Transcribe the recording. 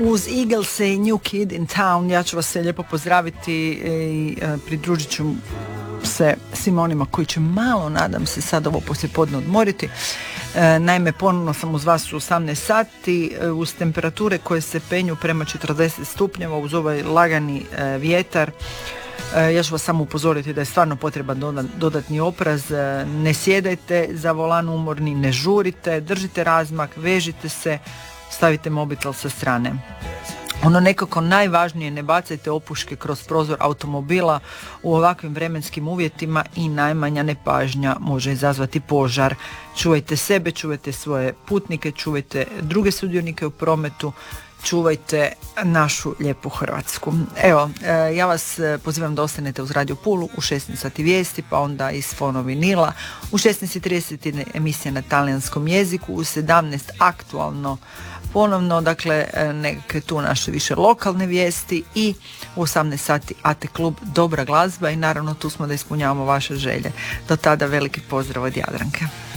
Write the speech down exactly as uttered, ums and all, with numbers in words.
uz Eaglese i New Kid in Town ja ću vas se lijepo pozdraviti i pridružit ću se svima onima koji će malo, nadam se, sad ovo poslijepodne odmoriti. E, naime, ponovno sam uz vas u osamnaest sati uz temperature koje se penju prema četrdeset stupnjeva uz ovaj lagani e, vjetar. E, ja ću vas samo upozoriti da je stvarno potreban dodan, dodatni opraz. E, ne sjedajte za volan umorni, ne žurite, držite razmak, vežite se, stavite mobitel sa strane. Ono nekako najvažnije, ne bacajte opuške kroz prozor automobila u ovakvim vremenskim uvjetima i najmanja nepažnja može izazvati požar. Čuvajte sebe, čuvajte svoje putnike, čuvajte druge sudionike u prometu, čuvajte našu lijepu Hrvatsku. Evo, ja vas pozivam da ostanete uz Radio Pulu u šesnaest sati vijesti, pa onda iz Fono vinila, u šesnaest i trideset emisija na talijanskom jeziku, u sedamnaest aktualno ponovno, dakle neke tu naše više lokalne vijesti i u osamnaest sati A T klub, dobra glazba i naravno tu smo da ispunjavamo vaše želje. Do tada veliki pozdrav od Jadranke.